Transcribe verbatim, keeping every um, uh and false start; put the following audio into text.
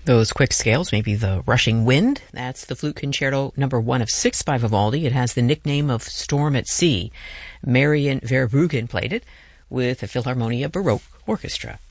Those quick scales, maybe the rushing wind. That's the Flute Concerto number one of six by Vivaldi. It has the nickname of Storm at Sea. Marian Verbruggen played it with the Philharmonia Baroque Orchestra.